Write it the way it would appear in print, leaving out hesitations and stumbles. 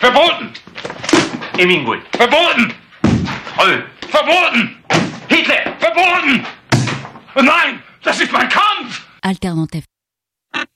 Verboten! Hemingway. Verboten! Troll. Verboten! Hitler. Verboten! Nein, das ist mein Kampf! Alternative